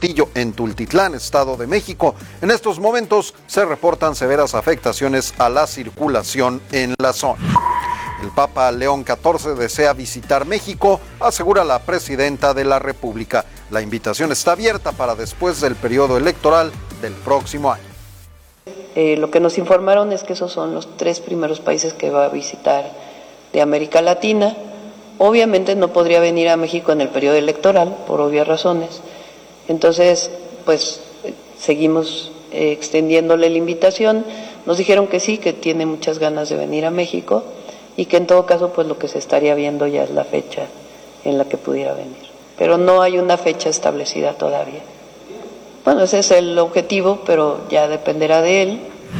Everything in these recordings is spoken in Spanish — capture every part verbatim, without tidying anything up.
Saltillo, en Tultitlán, Estado de México. En estos momentos se reportan severas afectaciones a la circulación en la zona. El Papa León catorce desea visitar México, asegura la presidenta de la República. La invitación está abierta para después del periodo electoral del próximo año. Eh, lo que nos informaron es que esos son los tres primeros países que va a visitar de América Latina. Obviamente no podría venir a México en el periodo electoral, por obvias razones. Entonces, pues, seguimos eh, extendiéndole la invitación. Nos dijeron que sí, que tiene muchas ganas de venir a México y que en todo caso, pues, lo que se estaría viendo ya es la fecha en la que pudiera venir. Pero no hay una fecha establecida todavía. Bueno, ese es el objetivo, pero ya dependerá de él.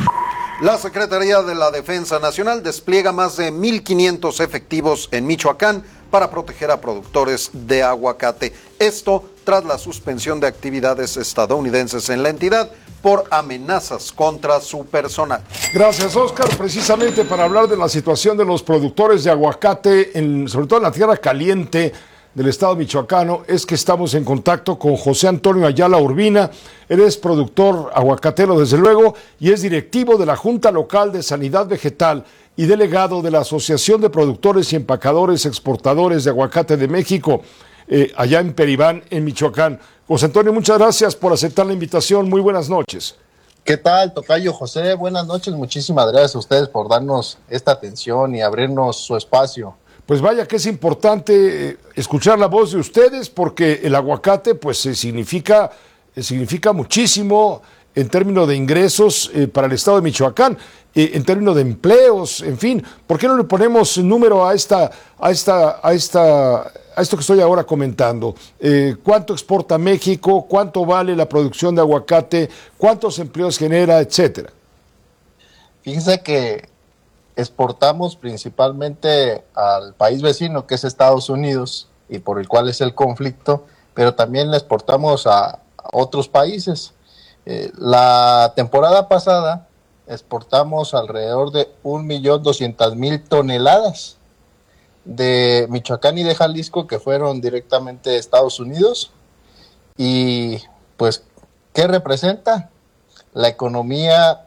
La Secretaría de la Defensa Nacional despliega más de mil quinientos efectivos en Michoacán para proteger a productores de aguacate. Esto tras la suspensión de actividades estadounidenses en la entidad por amenazas contra su personal. Gracias, Oscar. Precisamente para hablar de la situación de los productores de aguacate, en, sobre todo en la tierra caliente del estado michoacano, es que estamos en contacto con José Antonio Ayala Urbina. Él es productor aguacatero, desde luego, y es directivo de la Junta Local de Sanidad Vegetal y delegado de la Asociación de Productores y Empacadores Exportadores de Aguacate de México, eh, allá en Peribán, en Michoacán. José Antonio, muchas gracias por aceptar la invitación. Muy buenas noches. ¿Qué tal, tocayo José? Buenas noches. Muchísimas gracias a ustedes por darnos esta atención y abrirnos su espacio. Pues vaya que es importante escuchar la voz de ustedes, porque el aguacate pues significa, significa muchísimo en términos de ingresos eh, para el estado de Michoacán, eh, en términos de empleos, en fin. ¿Por qué no le ponemos número a esta, a esta, a esta, a esto que estoy ahora comentando? Eh, ¿Cuánto exporta México? ¿Cuánto vale la producción de aguacate? ¿Cuántos empleos genera, etcétera? Fíjense que exportamos principalmente al país vecino, que es Estados Unidos, y por el cual es el conflicto, pero también le exportamos a, a otros países. Eh, la temporada pasada exportamos alrededor de un millón doscientas mil toneladas de Michoacán y de Jalisco, que fueron directamente de Estados Unidos. Y pues, ¿qué representa? La economía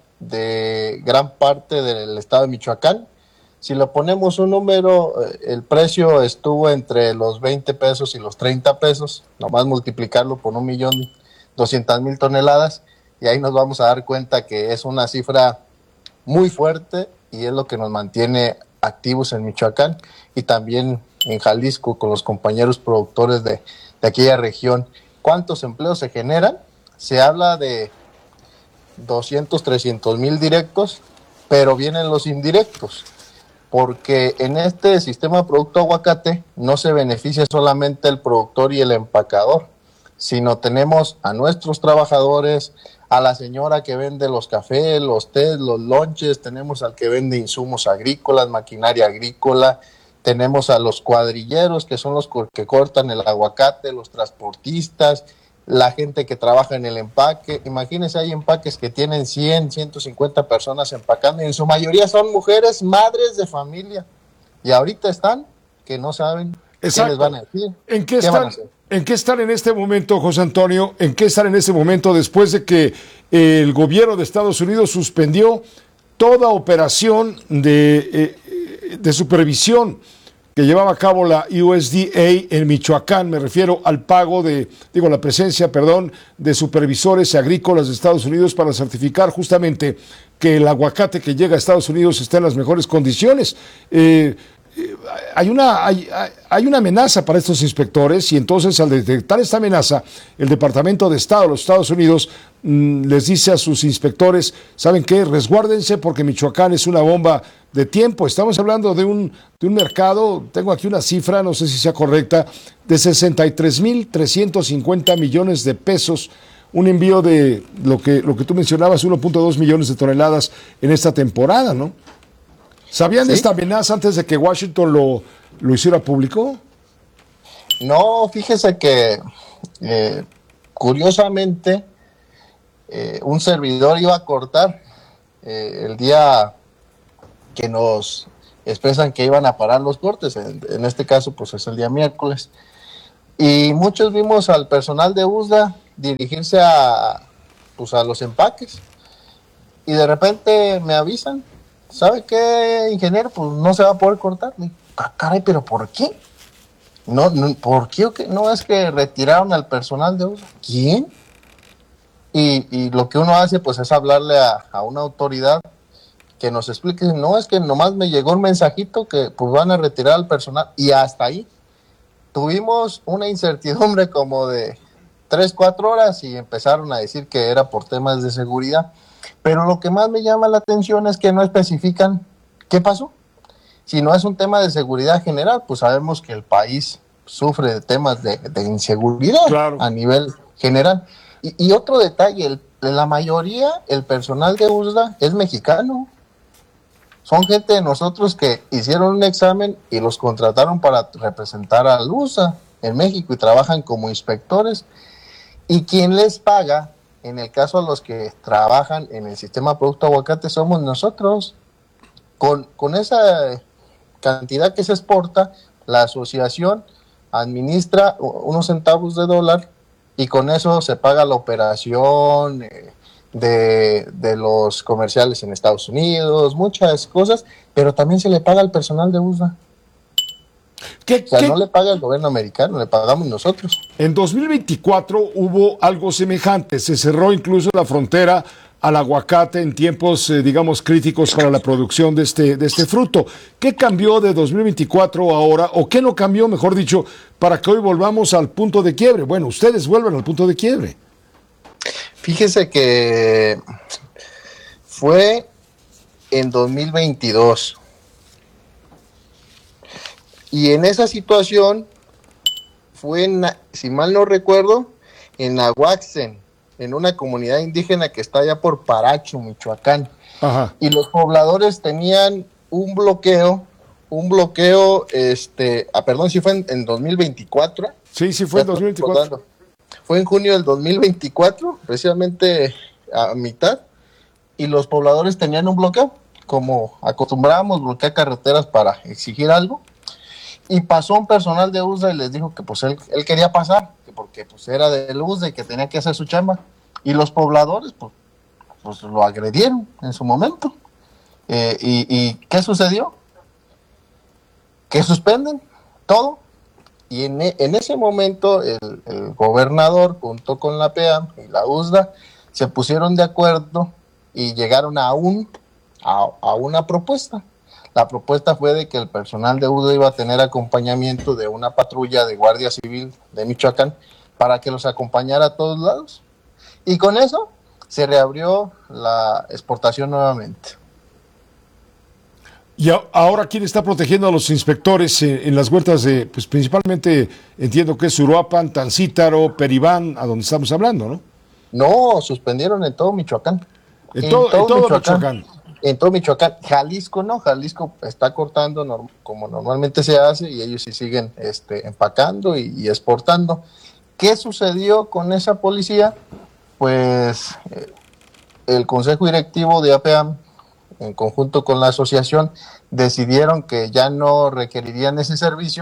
de gran parte del estado de Michoacán. Si le ponemos un número, el precio estuvo entre los veinte pesos y los treinta pesos, nomás multiplicarlo por un millón doscientas mil toneladas, y ahí nos vamos a dar cuenta que es una cifra muy fuerte y es lo que nos mantiene activos en Michoacán y también en Jalisco con los compañeros productores de, de aquella región. ¿Cuántos empleos se generan? Se habla de doscientos, trescientos mil directos, pero vienen los indirectos, porque en este sistema de producto aguacate no se beneficia solamente el productor y el empacador, sino tenemos a nuestros trabajadores, a la señora que vende los cafés, los tés, los lonches, tenemos al que vende insumos agrícolas, maquinaria agrícola, tenemos a los cuadrilleros, que son los que cortan el aguacate, los transportistas, la gente que trabaja en el empaque. Imagínense, hay empaques que tienen cien, ciento cincuenta personas empacando, y en su mayoría son mujeres, madres de familia, y ahorita están que no saben Exacto. qué les van a decir. ¿En qué, qué están, ¿En qué están en este momento, José Antonio? ¿En qué están en este momento después de que el gobierno de Estados Unidos suspendió toda operación de, eh, de supervisión que llevaba a cabo la U S D A en Michoacán? Me refiero al pago de, digo, la presencia, perdón, de supervisores agrícolas de Estados Unidos para certificar justamente que el aguacate que llega a Estados Unidos está en las mejores condiciones. Eh, hay una, hay, hay una amenaza para estos inspectores, y entonces al detectar esta amenaza, el Departamento de Estado de los Estados Unidos mmm, les dice a sus inspectores, ¿saben qué? Resguárdense, porque Michoacán es una bomba de tiempo. Estamos hablando de un, de un mercado, tengo aquí una cifra, no sé si sea correcta, de sesenta y tres mil trescientos cincuenta millones de pesos, un envío de lo que, lo que tú mencionabas, uno punto dos millones de toneladas en esta temporada, ¿no? ¿Sabían ¿Sí? de esta amenaza antes de que Washington lo, lo hiciera público? No, fíjese que eh, curiosamente eh, un servidor iba a cortar eh, el día que nos expresan que iban a parar los cortes, en, en este caso pues es el día miércoles, y muchos vimos al personal de U S D A dirigirse a, pues, a los empaques. Y de repente me avisan, ¿sabe qué, ingeniero? Pues no se va a poder cortar. Y, ah, caray, ¿pero por qué? No, no, ¿por qué o qué? No, es que retiraron al personal de uso. ¿Quién? Y, y lo que uno hace, pues, es hablarle a, a una autoridad que nos explique. No, es que nomás me llegó un mensajito que, pues, van a retirar al personal. Y hasta ahí tuvimos una incertidumbre como de tres, cuatro horas y empezaron a decir que era por temas de seguridad. Pero lo que más me llama la atención es que no especifican qué pasó. Si no es un tema de seguridad general, pues sabemos que el país sufre de temas de, de inseguridad, claro, a nivel general. Y, y otro detalle, el, la mayoría, el personal de U S D A es mexicano. Son gente de nosotros que hicieron un examen y los contrataron para representar al U S A en México y trabajan como inspectores. Y quien les paga, en el caso de los que trabajan en el sistema Producto Aguacate, somos nosotros. Con, con esa cantidad que se exporta, la asociación administra unos centavos de dólar y con eso se paga la operación eh, de, de los comerciales en Estados Unidos, muchas cosas, pero también se le paga al personal de U S D A. ¿Qué, o sea, qué? no le paga el gobierno americano, le pagamos nosotros. En dos mil veinticuatro hubo algo semejante, se cerró incluso la frontera al aguacate en tiempos, eh, digamos, críticos para la producción de este, de este fruto. ¿Qué cambió de dos mil veinticuatro ahora, o qué no cambió, mejor dicho, para que hoy volvamos al punto de quiebre? Bueno, ustedes vuelven al punto de quiebre. Fíjese que fue en dos mil veintidós. Y en esa situación fue, en, si mal no recuerdo, en Aguaxen, en una comunidad indígena que está allá por Paracho, Michoacán. Ajá. Y los pobladores tenían un bloqueo, un bloqueo, este, ah, perdón, si fue en, en dos mil veinticuatro. Sí, sí fue en dos mil veinticuatro. Fue en junio del dos mil veinticuatro, precisamente a mitad, y los pobladores tenían un bloqueo, como acostumbrábamos, bloquear carreteras para exigir algo. Y pasó un personal de U S D A y les dijo que pues él, él quería pasar, que porque pues era del U S D A y que tenía que hacer su chamba. Y los pobladores pues, pues lo agredieron en su momento. Eh, y, ¿Y qué sucedió? Que suspenden todo. Y en, en ese momento el, el gobernador junto con la P A M y la U S D A se pusieron de acuerdo y llegaron a, un, a, a una propuesta. La propuesta fue de que el personal de U S D A iba a tener acompañamiento de una patrulla de Guardia Civil de Michoacán para que los acompañara a todos lados. Y con eso se reabrió la exportación nuevamente. ¿Y a, ahora quién está protegiendo a los inspectores en, en las huertas de, pues principalmente entiendo que es Uruapan, Tancítaro, Peribán, a donde estamos hablando, ¿no? No, suspendieron en todo Michoacán. En, en todo, todo, en todo Michoacán. Michoacán. En todo Michoacán. Jalisco no, Jalisco está cortando norm, como normalmente se hace y ellos sí siguen este, empacando y, y exportando. ¿Qué sucedió con esa policía? Pues eh, el Consejo Directivo de A P A M, en conjunto con la asociación, decidieron que ya no requerirían ese servicio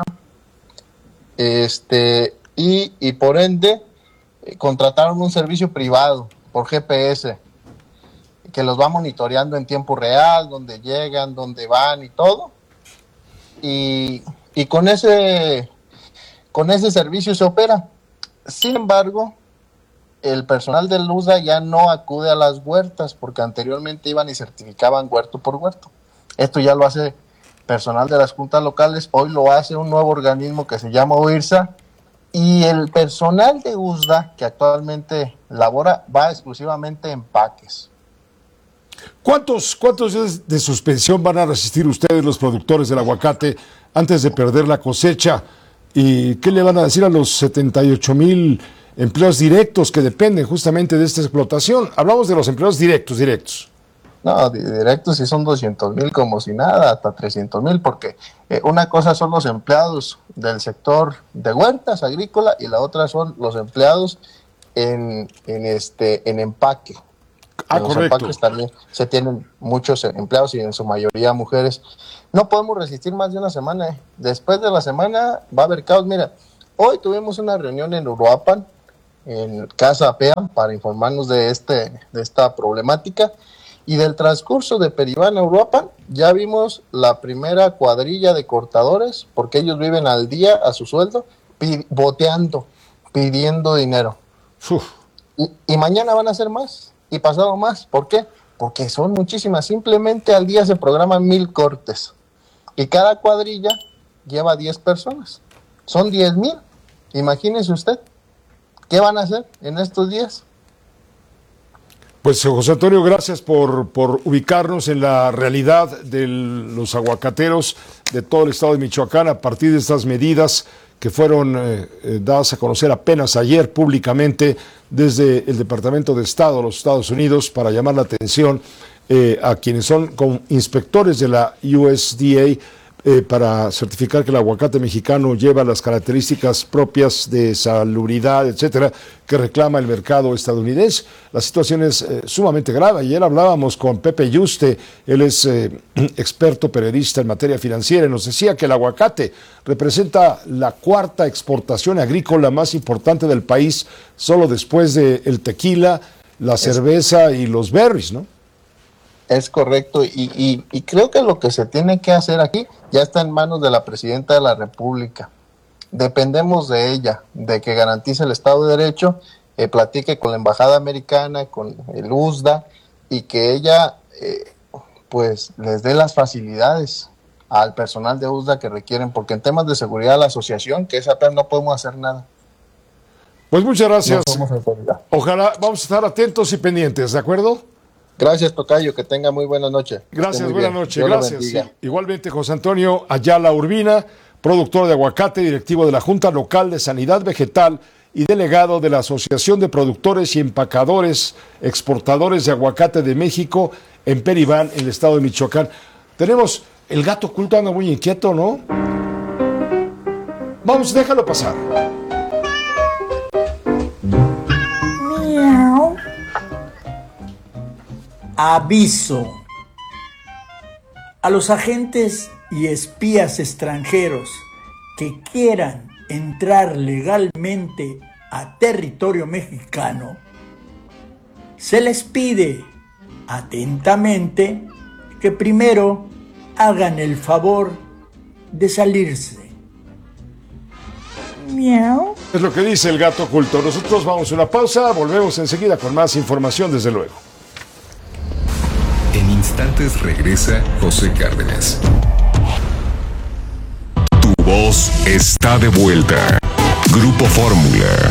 este, y, y por ende eh, contrataron un servicio privado por G P S que los va monitoreando en tiempo real, dónde llegan, dónde van y todo. Y, y con ese con ese servicio se opera. Sin embargo, el personal del U S D A ya no acude a las huertas porque anteriormente iban y certificaban huerto por huerto. Esto ya lo hace personal de las juntas locales, hoy lo hace un nuevo organismo que se llama O I R S A, y el personal de U S D A que actualmente labora va exclusivamente en empaques. ¿Cuántos, ¿Cuántos días de suspensión van a resistir ustedes, los productores del aguacate, antes de perder la cosecha? ¿Y qué le van a decir a los setenta y ocho mil empleos directos que dependen justamente de esta explotación? Hablamos de los empleos directos, directos. No, directos sí son doscientos mil como si nada, hasta trescientos mil, porque eh, una cosa son los empleados del sector de huertas agrícola y la otra son los empleados en, en, este, en empaque. Ah, en los correcto. empaques también se tienen muchos empleados y en su mayoría mujeres. No podemos resistir más de una semana. ¿eh? Después de la semana va a haber caos. Mira, hoy tuvimos una reunión en Uruapan en Casa PEAM para informarnos de, este, de esta problemática. Y del transcurso de Peribán a Uruapan, ya vimos la primera cuadrilla de cortadores, porque ellos viven al día a su sueldo, pi- boteando, pidiendo dinero. Y, y mañana van a ser más, y pasado más. ¿Por qué? Porque son muchísimas. Simplemente al día se programan mil cortes. Y cada cuadrilla lleva diez personas. Son diez mil. Imagínese usted. ¿Qué van a hacer en estos días? Pues José Antonio, gracias por, por ubicarnos en la realidad de los aguacateros de todo el estado de Michoacán a partir de estas medidas que fueron eh, eh, dadas a conocer apenas ayer públicamente desde el Departamento de Estado de los Estados Unidos para llamar la atención eh, a quienes son como inspectores de la U S D A eh, para certificar que el aguacate mexicano lleva las características propias de salubridad, etcétera, que reclama el mercado estadounidense. La situación es eh, sumamente grave. Ayer hablábamos con Pepe Yuste, él es eh, experto periodista en materia financiera, y nos decía que el aguacate representa la cuarta exportación agrícola más importante del país, solo después del tequila, la cerveza y los berries, ¿no? Es correcto, y, y, y creo que lo que se tiene que hacer aquí ya está en manos de la Presidenta de la República. Dependemos de ella, de que garantice el Estado de Derecho, eh, platique con la Embajada Americana, con el U S D A, y que ella eh, pues les dé las facilidades al personal de U S D A que requieren, porque en temas de seguridad la asociación, que es apenas, no podemos hacer nada. Pues muchas gracias. No somos autoridad. Ojalá, vamos a estar atentos y pendientes, ¿de acuerdo? Gracias, tocayo, que tenga muy buena noche. Gracias, buena noche, Dios gracias. Sí. Igualmente, José Antonio Ayala Urbina, productor de aguacate, directivo de la Junta Local de Sanidad Vegetal y delegado de la Asociación de Productores y Empacadores Exportadores de Aguacate de México en Peribán, en el estado de Michoacán. Tenemos el gato oculto, anda muy inquieto, ¿no? Vamos, déjalo pasar. Miau. Aviso a los agentes y espías extranjeros que quieran entrar legalmente a territorio mexicano, se les pide atentamente que primero hagan el favor de salirse. Miau. Es lo que dice el gato oculto. Nosotros vamos a una pausa, volvemos enseguida con más información, desde luego. En instantes regresa José Cárdenas. Tu voz está de vuelta. Grupo Fórmula.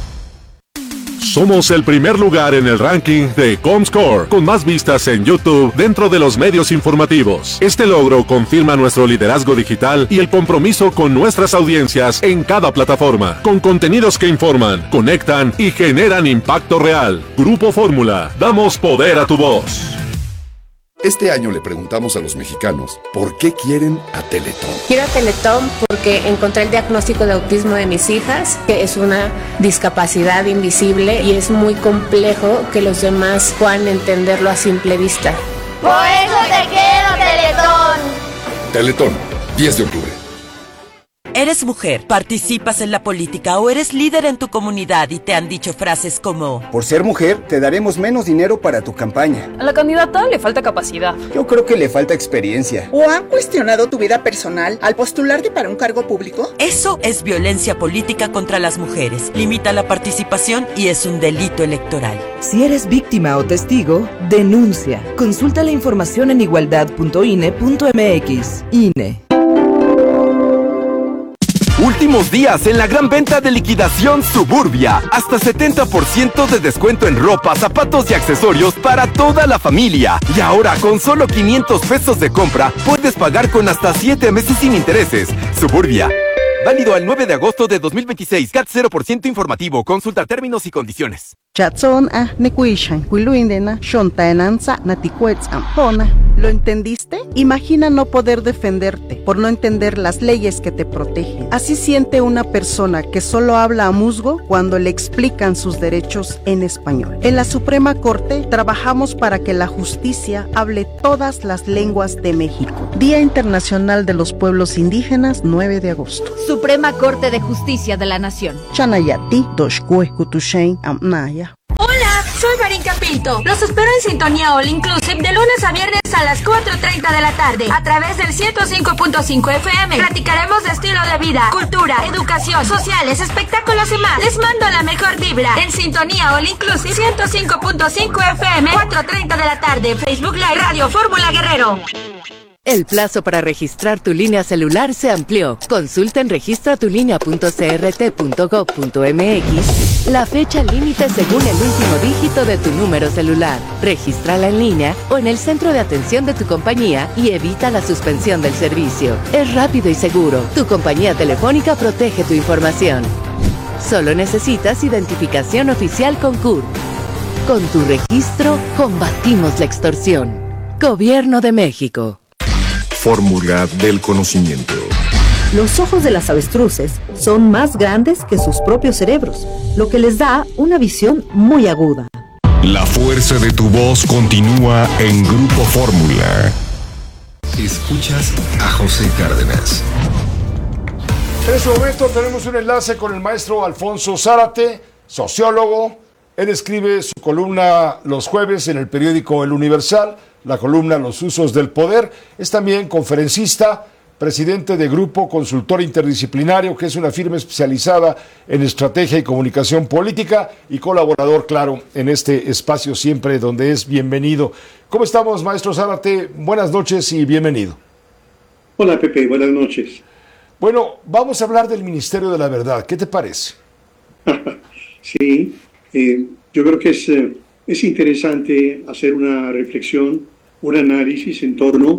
Somos el primer lugar en el ranking de Comscore, con más vistas en YouTube dentro de los medios informativos. Este logro confirma nuestro liderazgo digital y el compromiso con nuestras audiencias en cada plataforma, con contenidos que informan, conectan y generan impacto real. Grupo Fórmula, damos poder a tu voz. Este año le preguntamos a los mexicanos por qué quieren a Teletón. Quiero a Teletón porque encontré el diagnóstico de autismo de mis hijas, que es una discapacidad invisible y es muy complejo que los demás puedan entenderlo a simple vista. Por eso te quiero, Teletón. Teletón, diez de octubre. ¿Eres mujer, participas en la política o eres líder en tu comunidad y te han dicho frases como: por ser mujer, te daremos menos dinero para tu campaña? A la candidata le falta capacidad. Yo creo que le falta experiencia. ¿O han cuestionado tu vida personal al postularte para un cargo público? Eso es violencia política contra las mujeres. Limita la participación y es un delito electoral. Si eres víctima o testigo, denuncia. Consulta la información en igualdad punto I N E punto M X. I N E. Últimos días en la gran venta de liquidación Suburbia. Hasta setenta por ciento de descuento en ropa, zapatos y accesorios para toda la familia. Y ahora con solo quinientos pesos de compra, puedes pagar con hasta siete meses sin intereses. Suburbia. Válido al nueve de agosto de dos mil veintiséis. C A T cero por ciento informativo. Consulta términos y condiciones. Chatson a nekuishan, kuiluindena, shontaenanza, naticuetzam, pona. ¿Lo entendiste? Imagina no poder defenderte por no entender las leyes que te protegen. Así siente una persona que solo habla a musgo cuando le explican sus derechos en español. En la Suprema Corte trabajamos para que la justicia hable todas las lenguas de México. Día Internacional de los Pueblos Indígenas, nueve de agosto. Suprema Corte de Justicia de la Nación. Chanayati, Doshkue, Kutushen, Amnaya. Hola, soy Marinka Pinto. Los espero en Sintonía All Inclusive de lunes a viernes a las cuatro treinta de la tarde a través del ciento cinco punto cinco F M. Platicaremos de estilo de vida, cultura, educación, sociales, espectáculos y más. Les mando la mejor vibra en Sintonía All Inclusive ciento cinco punto cinco F M, cuatro treinta de la tarde. Facebook Live Radio Fórmula Guerrero. El plazo para registrar tu línea celular se amplió. Consulta en registra tu línea punto c r t punto gov punto m x la fecha límite según el último dígito de tu número celular. Regístrala en línea o en el centro de atención de tu compañía y evita la suspensión del servicio. Es rápido y seguro. Tu compañía telefónica protege tu información. Solo necesitas identificación oficial con C U R. Con tu registro, combatimos la extorsión. Gobierno de México. Fórmula del conocimiento. Los ojos de las avestruces son más grandes que sus propios cerebros, lo que les da una visión muy aguda. La fuerza de tu voz continúa en Grupo Fórmula. Escuchas a José Cárdenas. En este momento tenemos un enlace con el maestro Alfonso Zárate, sociólogo. Él escribe su columna los jueves en el periódico El Universal, la columna Los usos del poder. Es también conferencista, presidente de Grupo Consultor Interdisciplinario, que es una firma especializada en estrategia y comunicación política, y colaborador, claro, en este espacio siempre donde es bienvenido. ¿Cómo estamos, maestro Zárate? Buenas noches y bienvenido. Hola, Pepe, buenas noches. Bueno, vamos a hablar del Ministerio de la Verdad. ¿Qué te parece? Sí, eh, yo creo que es, eh, es interesante hacer una reflexión, un análisis en torno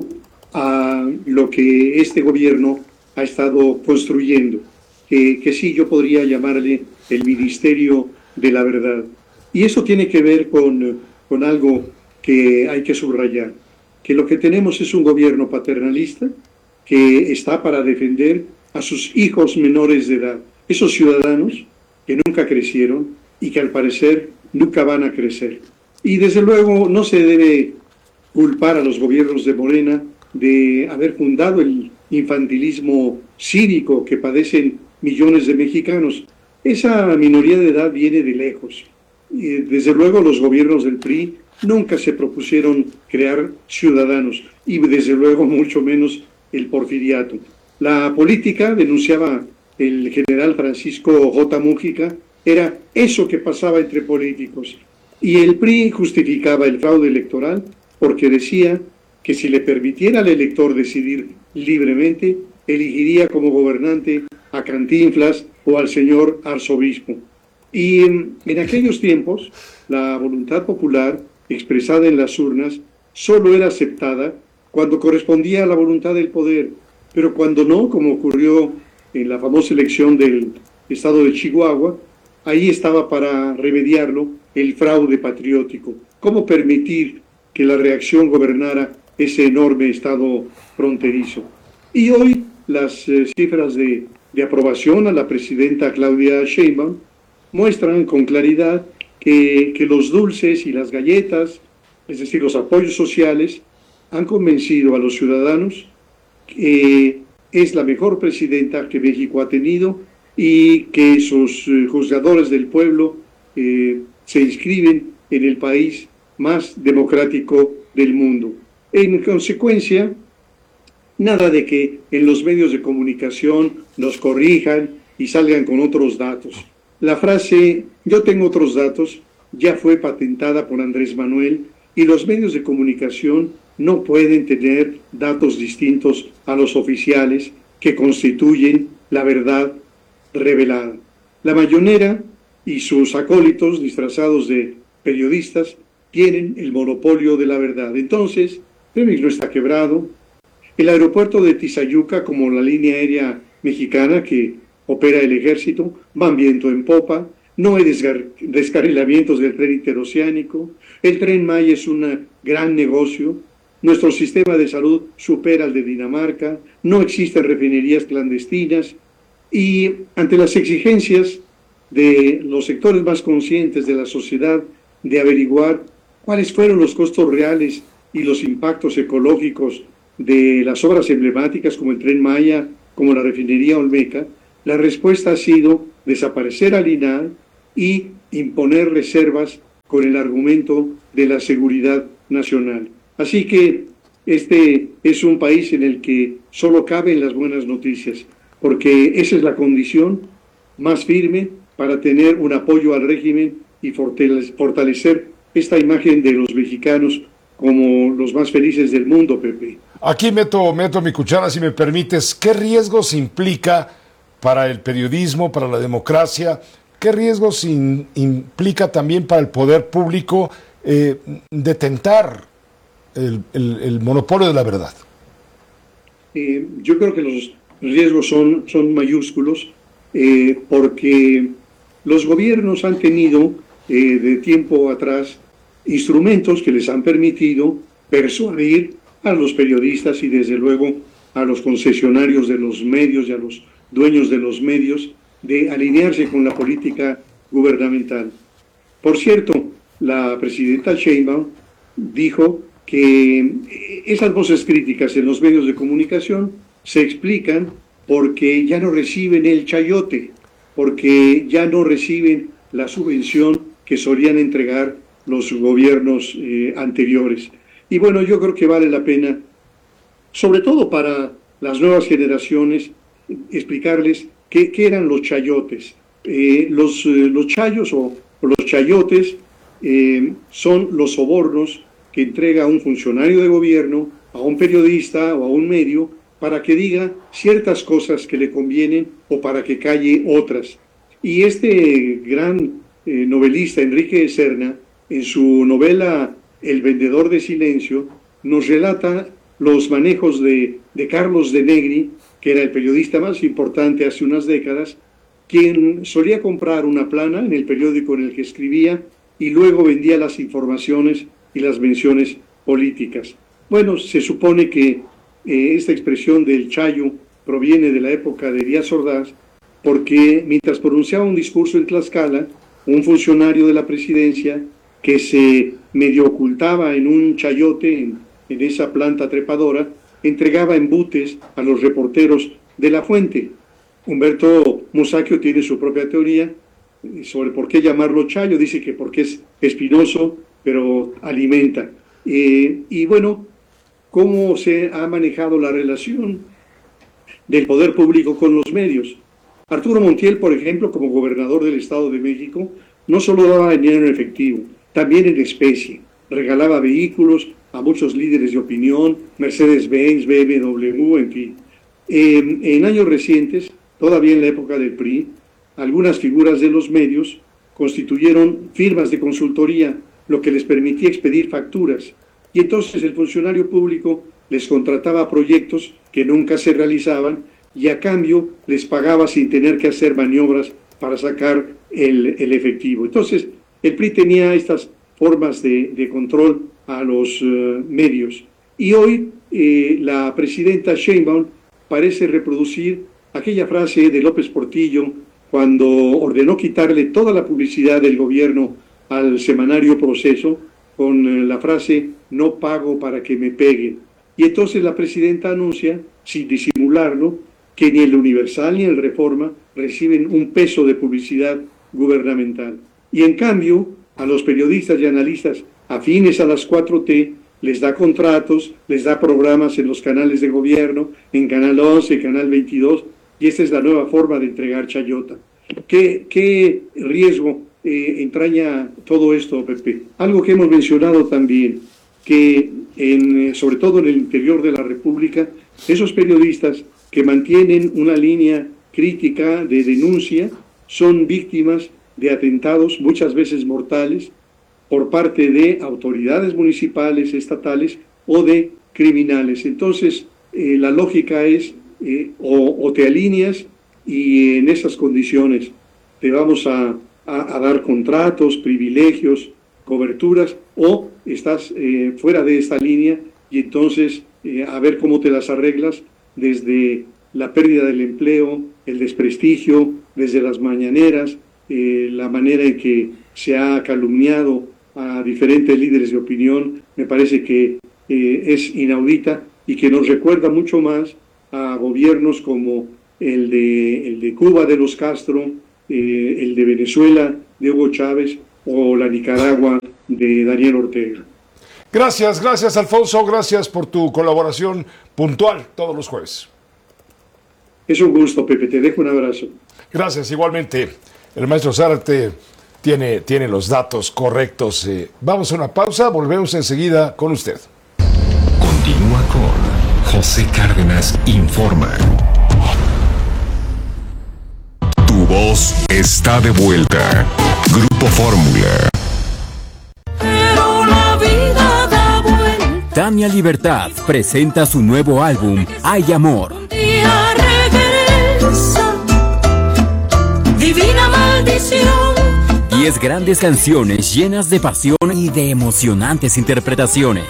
a lo que este gobierno ha estado construyendo, que, que sí yo podría llamarle el Ministerio de la Verdad. Y eso tiene que ver con, con algo que hay que subrayar, que lo que tenemos es un gobierno paternalista que está para defender a sus hijos menores de edad, esos ciudadanos que nunca crecieron y que al parecer nunca van a crecer. Y desde luego no se debe culpar a los gobiernos de Morena de haber fundado el infantilismo cívico que padecen millones de mexicanos. Esa minoría de edad viene de lejos. Y desde luego los gobiernos del P R I nunca se propusieron crear ciudadanos y desde luego mucho menos el porfiriato. La política, denunciaba el general Francisco J. Mújica, era eso que pasaba entre políticos. Y el P R I justificaba el fraude electoral porque decía que si le permitiera al elector decidir libremente, elegiría como gobernante a Cantinflas o al señor arzobispo. Y en, en aquellos tiempos, la voluntad popular expresada en las urnas solo era aceptada cuando correspondía a la voluntad del poder, pero cuando no, como ocurrió en la famosa elección del estado de Chihuahua, ahí estaba para remediarlo el fraude patriótico. ¿Cómo permitir que la reacción gobernara ese enorme estado fronterizo? Y hoy las eh, cifras de, de aprobación a la presidenta Claudia Sheinbaum muestran con claridad que, que los dulces y las galletas, es decir, los apoyos sociales, han convencido a los ciudadanos que es la mejor presidenta que México ha tenido y que sus eh, juzgadores del pueblo eh, se inscriben en el país más democrático del mundo. En consecuencia, nada de que en los medios de comunicación nos corrijan y salgan con otros datos. La frase "yo tengo otros datos" ya fue patentada por Andrés Manuel y los medios de comunicación no pueden tener datos distintos a los oficiales que constituyen la verdad revelada. La Mayonera y sus acólitos disfrazados de periodistas tienen el monopolio de la verdad. Entonces, Pemex no está quebrado. El aeropuerto de Tizayuca, como la línea aérea mexicana que opera el ejército, van viento en popa. No hay descarrilamientos del tren interoceánico. El Tren Maya es un gran negocio. nuestro sistema de salud supera al de Dinamarca, no existen refinerías clandestinas y ante las exigencias de los sectores más conscientes de la sociedad de averiguar cuáles fueron los costos reales y los impactos ecológicos de las obras emblemáticas como el Tren Maya, como la refinería Olmeca, la respuesta ha sido desaparecer al I N A H y imponer reservas con el argumento de la seguridad nacional. Así que este es un país en el que solo caben las buenas noticias, porque esa es la condición más firme para tener un apoyo al régimen y fortalecer esta imagen de los mexicanos como los más felices del mundo, Pepe. Aquí meto, meto mi cuchara, si me permites. ¿Qué riesgos implica para el periodismo, para la democracia? ¿Qué riesgos in, implica también para el poder público eh, detentar el, el, el monopolio de la verdad? Eh, yo creo que los riesgos son, son mayúsculos eh, porque los gobiernos han tenido eh, de tiempo atrás instrumentos que les han permitido persuadir a los periodistas y desde luego a los concesionarios de los medios y a los dueños de los medios de alinearse con la política gubernamental. Por cierto, la presidenta Sheinbaum dijo que esas voces críticas en los medios de comunicación se explican porque ya no reciben el chayote, porque ya no reciben la subvención que solían entregar los gobiernos eh, anteriores. Y bueno, yo creo que vale la pena, sobre todo para las nuevas generaciones, explicarles qué, qué eran los chayotes. Eh, los, eh, los chayos o, o los chayotes eh, son los sobornos que entrega un funcionario de gobierno a un periodista o a un medio para que diga ciertas cosas que le convienen o para que calle otras. Y este gran eh, novelista, Enrique Serna, en su novela El vendedor de silencio, nos relata los manejos de, de Carlos de Negri, que era el periodista más importante hace unas décadas, quien solía comprar una plana en el periódico en el que escribía y luego vendía las informaciones y las menciones políticas. Bueno, se supone que eh, esta expresión del chayo proviene de la época de Díaz Ordaz, porque mientras pronunciaba un discurso en Tlaxcala, un funcionario de la presidencia que se medio ocultaba en un chayote, en, en esa planta trepadora, entregaba embutes a los reporteros de La Fuente. Humberto Musacchio tiene su propia teoría sobre por qué llamarlo chayo. Dice que porque es espinoso, pero alimenta. Eh, y bueno, cómo se ha manejado la relación del poder público con los medios. Arturo Montiel, por ejemplo, como gobernador del Estado de México, no solo daba dinero en efectivo, también en especie. Regalaba vehículos a muchos líderes de opinión, Mercedes-Benz, B M W, en fin. Eh, en años recientes, todavía en la época del P R I, algunas figuras de los medios constituyeron firmas de consultoría, lo que les permitía expedir facturas. Y entonces el funcionario público les contrataba proyectos que nunca se realizaban y a cambio les pagaba sin tener que hacer maniobras para sacar el, el efectivo. Entonces, el P R I tenía estas formas de, de control a los uh, medios. Y hoy eh, la presidenta Sheinbaum parece reproducir aquella frase de López Portillo cuando ordenó quitarle toda la publicidad del gobierno al semanario Proceso con uh, la frase "no pago para que me peguen". Y entonces la presidenta anuncia, sin disimularlo, que ni el Universal ni el Reforma reciben un peso de publicidad gubernamental. Y en cambio, a los periodistas y analistas afines a las cuatro T les da contratos, les da programas en los canales de gobierno, en Canal once, Canal veintidós, y esta es la nueva forma de entregar chayota. ¿Qué, qué riesgo eh, entraña todo esto, Pepe? Algo que hemos mencionado también, que en, sobre todo en el interior de la República, esos periodistas que mantienen una línea crítica de denuncia son víctimas de atentados, muchas veces mortales, por parte de autoridades municipales, estatales o de criminales. Entonces, eh, la lógica es eh, o, o te alineas y en esas condiciones te vamos a, a, a dar contratos, privilegios, coberturas, o estás eh, fuera de esta línea y entonces eh, a ver cómo te las arreglas desde la pérdida del empleo, el desprestigio, desde las mañaneras, eh, la manera en que se ha calumniado a diferentes líderes de opinión, me parece que eh, es inaudita y que nos recuerda mucho más a gobiernos como el de, el de Cuba de los Castro, eh, el de Venezuela de Hugo Chávez o la Nicaragua de Daniel Ortega. Gracias, gracias Alfonso, gracias por tu colaboración puntual todos los jueves. Es un gusto, Pepe, te dejo un abrazo. Gracias, igualmente. El maestro Zárate tiene, tiene los datos correctos. Eh, vamos a una pausa, volvemos enseguida con usted. Continúa con José Cárdenas Informa. Tu voz está de vuelta. Grupo Fórmula. Pero la vida da vuelta. Tania Libertad presenta su nuevo álbum Hay Amor. Un día regresa, divina maldición. Diez grandes canciones llenas de pasión y de emocionantes interpretaciones.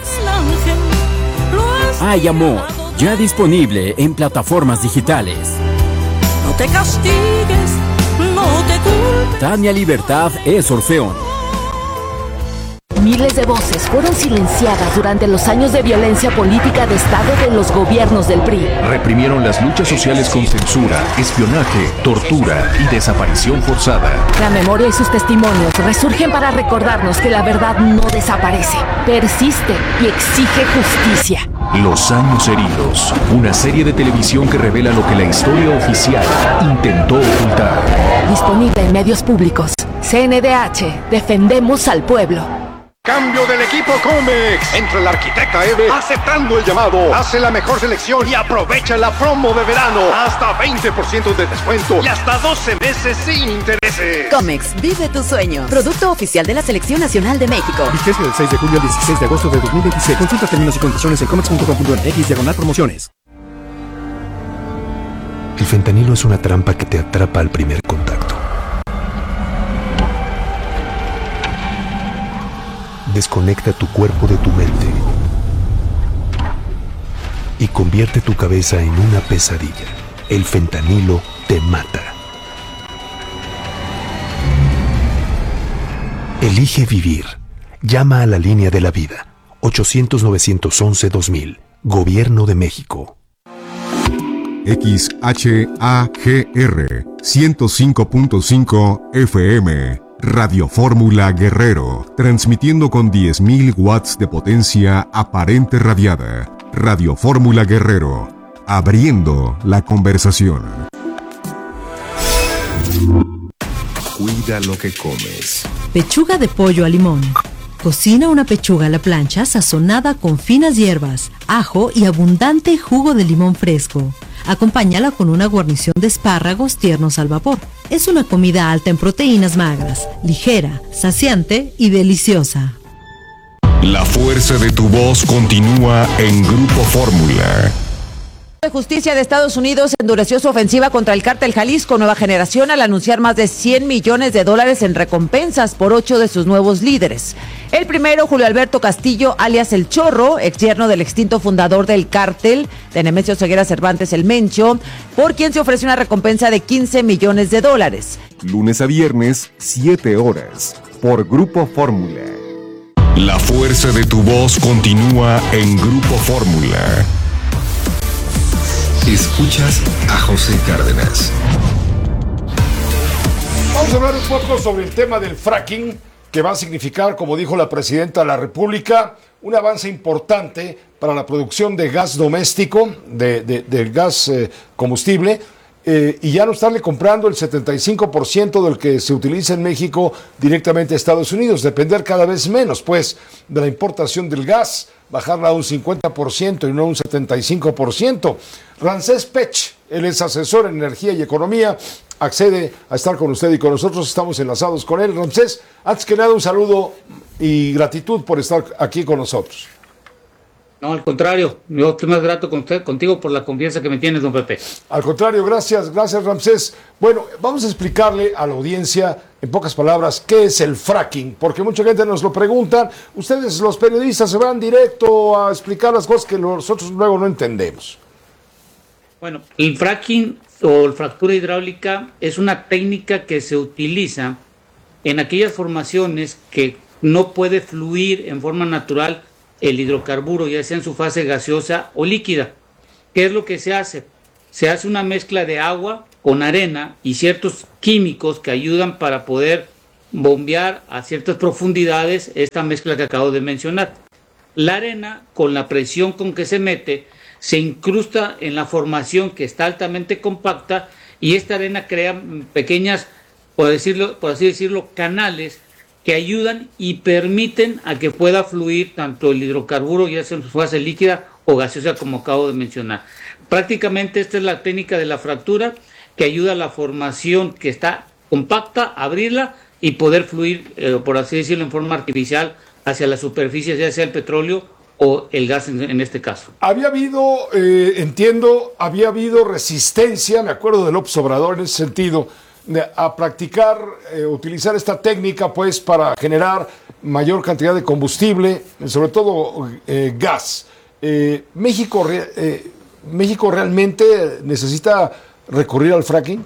Hay Amor, ya disponible en plataformas digitales. No te castigues, no te culpes. Tania Libertad es Orfeón. Miles de voces fueron silenciadas durante los años de violencia política de Estado de los gobiernos del P R I. Reprimieron las luchas sociales con censura, espionaje, tortura y desaparición forzada. La memoria y sus testimonios resurgen para recordarnos que la verdad no desaparece, persiste y exige justicia. Los años heridos, una serie de televisión que revela lo que la historia oficial intentó ocultar. Disponible en medios públicos. C N D H, defendemos al pueblo. Cambio del equipo Comex. Entra la arquitecta Eve aceptando el llamado. Hace la mejor selección y aprovecha la promo de verano. Hasta veinte por ciento de descuento y hasta doce meses sin intereses. Comex, vive tu sueño. Producto oficial de la Selección Nacional de México. Vigencia del seis de julio al dieciséis de agosto de dos mil veintiséis. Consulta términos y condiciones en comex punto com punto m x diagonal promociones. El fentanilo es una trampa que te atrapa al primer contacto. Desconecta tu cuerpo de tu mente y convierte tu cabeza en una pesadilla. El fentanilo te mata. Elige vivir. Llama a la línea de la vida. ochocientos, novecientos once, dos mil. Gobierno de México. X H A G R ciento cinco punto cinco F M. Radio Fórmula Guerrero, transmitiendo con diez mil watts de potencia aparente radiada. Radio Fórmula Guerrero, abriendo la conversación. Cuida lo que comes. Pechuga de pollo a limón. Cocina una pechuga a la plancha sazonada con finas hierbas, ajo y abundante jugo de limón fresco. Acompáñala con una guarnición de espárragos tiernos al vapor. Es una comida alta en proteínas magras, ligera, saciante y deliciosa. La fuerza de tu voz continúa en Grupo Fórmula. La Justicia de Estados Unidos endureció su ofensiva contra el cártel Jalisco Nueva Generación al anunciar más de cien millones de dólares en recompensas por ocho de sus nuevos líderes. El primero, Julio Alberto Castillo, alias El Chorro, ex yerno del extinto fundador del cártel, de Nemesio Ceguera Cervantes El Mencho, por quien se ofrece una recompensa de quince millones de dólares. Lunes a viernes, siete horas, por Grupo Fórmula. La fuerza de tu voz continúa en Grupo Fórmula. Escuchas a José Cárdenas. Vamos a hablar un poco sobre el tema del fracking, que va a significar, como dijo la presidenta de la República, un avance importante para la producción de gas doméstico, de, de, del gas eh, combustible, eh, y ya no estarle comprando el setenta y cinco por ciento del que se utiliza en México directamente a Estados Unidos, depender cada vez menos, pues, de la importación del gas, bajarla a un cincuenta por ciento y no a un setenta y cinco por ciento. Ramsés Pech, él es asesor en energía y economía, accede a estar con usted y con nosotros, estamos enlazados con él. Ramsés, antes que nada un saludo y gratitud por estar aquí con nosotros. No, al contrario, yo estoy más grato con usted, contigo por la confianza que me tienes, don Pepe. Al contrario, gracias, gracias Ramsés. Bueno, vamos a explicarle a la audiencia, en pocas palabras, qué es el fracking, porque mucha gente nos lo pregunta. Ustedes, los periodistas, se van directo a explicar las cosas que nosotros luego no entendemos. Bueno, el fracking o fractura hidráulica es una técnica que se utiliza en aquellas formaciones que no puede fluir en forma natural el hidrocarburo, ya sea en su fase gaseosa o líquida. ¿Qué es lo que se hace? Se hace una mezcla de agua con arena y ciertos químicos que ayudan para poder bombear a ciertas profundidades esta mezcla que acabo de mencionar. La arena, con la presión con que se mete, se incrusta en la formación que está altamente compacta y esta arena crea pequeñas, por decirlo, por así decirlo, canales que ayudan y permiten a que pueda fluir tanto el hidrocarburo, ya sea en su fase líquida o gaseosa, como acabo de mencionar. Prácticamente esta es la técnica de la fractura que ayuda a la formación que está compacta, abrirla y poder fluir, eh, por así decirlo, en forma artificial hacia la superficie, ya sea el petróleo o el gas en, en este caso. Había habido, eh, entiendo, había habido resistencia, me acuerdo de López Obrador en ese sentido, a practicar, eh, utilizar esta técnica pues para generar mayor cantidad de combustible, sobre todo eh, gas. Eh, México, eh, México realmente necesita recurrir al fracking.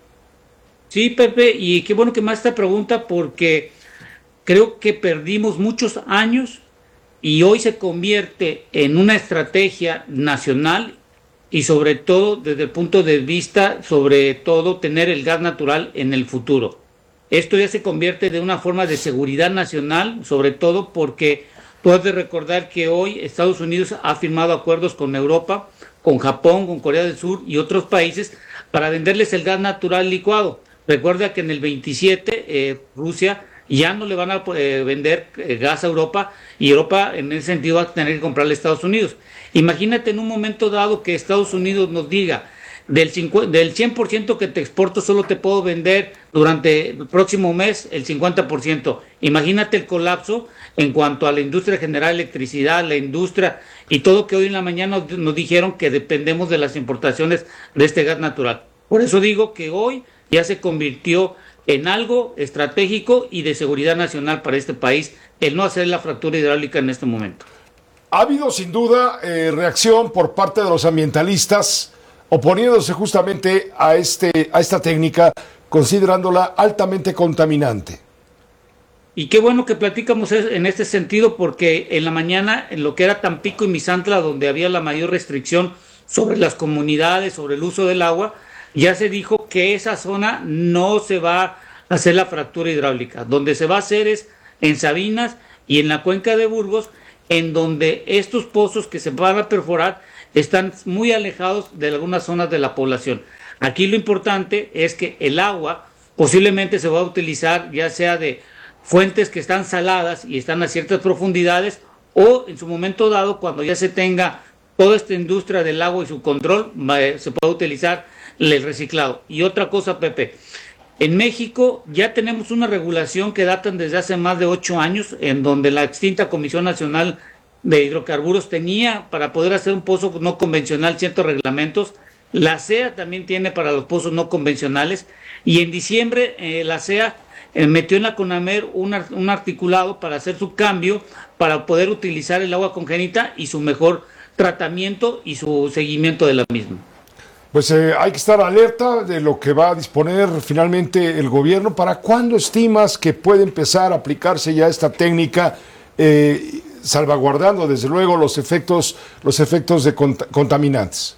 Sí, Pepe, y qué bueno que me hace esta pregunta porque creo que perdimos muchos años y hoy se convierte en una estrategia nacional y sobre todo desde el punto de vista, sobre todo tener el gas natural en el futuro. Esto ya se convierte de una forma de seguridad nacional, sobre todo porque tú has de recordar que hoy Estados Unidos ha firmado acuerdos con Europa, con Japón, con Corea del Sur y otros países para venderles el gas natural licuado. Recuerda que en el veintisiete eh, Rusia ya no le van a eh, vender eh, gas a Europa y Europa en ese sentido va a tener que comprarle a Estados Unidos. Imagínate en un momento dado que Estados Unidos nos diga del, cincuenta, del cien por ciento que te exporto solo te puedo vender durante el próximo mes el cincuenta por ciento. Imagínate el colapso en cuanto a la industria general de electricidad, la industria y todo que hoy en la mañana nos, nos dijeron que dependemos de las importaciones de este gas natural. Por eso digo que hoy ya se convirtió en algo estratégico y de seguridad nacional para este país el no hacer la fractura hidráulica en este momento. Ha habido sin duda eh, reacción por parte de los ambientalistas oponiéndose justamente a, este, a esta técnica, considerándola altamente contaminante. Y qué bueno que platicamos en este sentido porque en la mañana en lo que era Tampico y Misantla, donde había la mayor restricción sobre las comunidades, sobre el uso del agua, ya se dijo que esa zona no se va a hacer la fractura hidráulica. Donde se va a hacer es en Sabinas y en la cuenca de Burgos, en donde estos pozos que se van a perforar están muy alejados de algunas zonas de la población. Aquí lo importante es que el agua posiblemente se va a utilizar ya sea de fuentes que están saladas y están a ciertas profundidades o en su momento dado cuando ya se tenga toda esta industria del agua y su control se puede utilizar el reciclado. Y otra cosa, Pepe, en México ya tenemos una regulación que datan desde hace más de ocho años, en donde la extinta Comisión Nacional de Hidrocarburos tenía para poder hacer un pozo no convencional ciertos reglamentos. La C E A también tiene para los pozos no convencionales y en diciembre eh, la C E A eh, metió en la CONAMER un, un articulado para hacer su cambio para poder utilizar el agua congénita y su mejor tratamiento y su seguimiento de la misma. Pues eh, hay que estar alerta de lo que va a disponer finalmente el gobierno. ¿Para cuándo estimas que puede empezar a aplicarse ya esta técnica, eh, salvaguardando desde luego los efectos, los efectos de cont- contaminantes?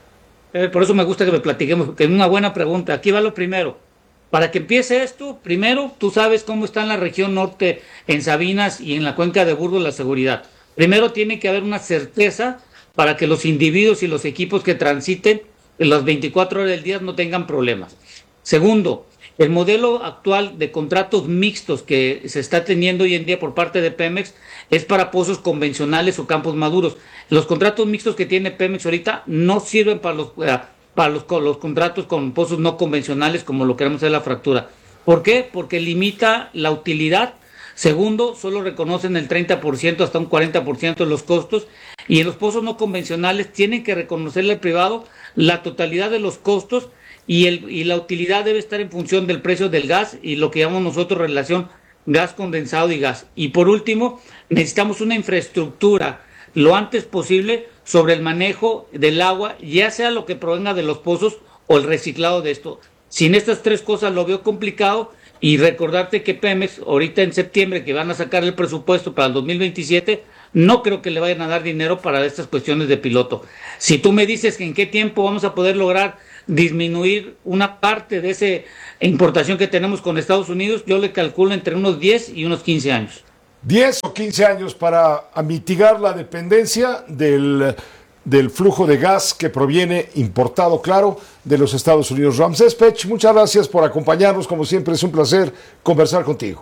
Eh, por eso me gusta que me platiquemos, porque es una buena pregunta. Aquí va lo primero. Para que empiece esto, primero, tú sabes cómo está en la región norte, en Sabinas y en la cuenca de Burgos la seguridad. Primero tiene que haber una certeza para que los individuos y los equipos que transiten en las veinticuatro horas del día no tengan problemas. Segundo, el modelo actual de contratos mixtos que se está teniendo hoy en día por parte de Pemex es para pozos convencionales o campos maduros. Los contratos mixtos que tiene Pemex ahorita no sirven para los, para los, los contratos con pozos no convencionales como lo queremos hacer la fractura. ¿Por qué? Porque limita la utilidad Segundo, solo reconocen el treinta por ciento hasta un cuarenta por ciento de los costos, y en los pozos no convencionales tienen que reconocerle al privado la totalidad de los costos, y, el, y la utilidad debe estar en función del precio del gas y lo que llamamos nosotros relación gas condensado y gas. Y por último, necesitamos una infraestructura lo antes posible sobre el manejo del agua, ya sea lo que provenga de los pozos o el reciclado de esto. Sin estas tres cosas lo veo complicado, y recordarte que Pemex, ahorita en septiembre que van a sacar el presupuesto para el dos mil veintisiete, no creo que le vayan a dar dinero para estas cuestiones de piloto. Si tú me dices que en qué tiempo vamos a poder lograr disminuir una parte de esa importación que tenemos con Estados Unidos, yo le calculo entre unos diez y unos quince años. diez o quince años para mitigar la dependencia del, del flujo de gas que proviene importado, claro, de los Estados Unidos. Ramsés Pech, muchas gracias por acompañarnos. Como siempre, es un placer conversar contigo.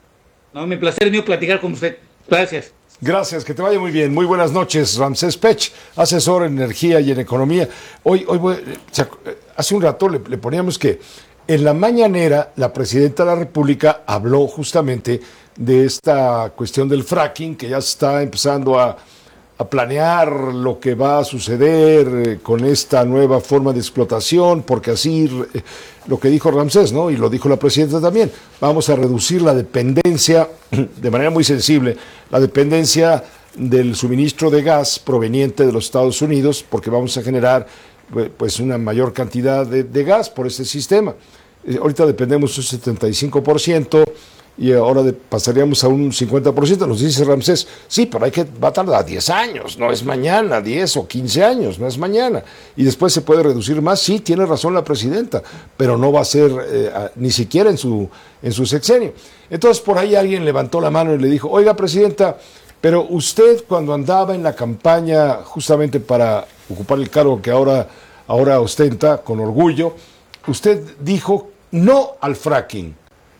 No, mi placer es mío platicar con usted. Gracias. Gracias, que te vaya muy bien. Muy buenas noches, Ramsés Pech, asesor en energía y en economía. Hoy, hoy voy, hace un rato le, le poníamos que en la mañanera la presidenta de la República habló justamente de esta cuestión del fracking, que ya se está empezando a, a planear lo que va a suceder eh, con esta nueva forma de explotación, porque así eh, lo que dijo Ramsés, ¿no? Y lo dijo la presidenta también, vamos a reducir la dependencia de manera muy sensible, la dependencia del suministro de gas proveniente de los Estados Unidos, porque vamos a generar pues una mayor cantidad de, de gas por este sistema. Eh, ahorita dependemos un setenta y cinco por ciento y ahora de, pasaríamos a un cincuenta por ciento, nos dice Ramsés. Sí, pero hay que, va a tardar diez años, no es mañana, diez o quince años, no es mañana. Y después se puede reducir más, sí, tiene razón la presidenta, pero no va a ser eh, a, ni siquiera en su, en su sexenio. Entonces por ahí alguien levantó la mano y le dijo, oiga, presidenta, pero usted cuando andaba en la campaña justamente para ocupar el cargo que ahora, ahora ostenta con orgullo, usted dijo no al fracking.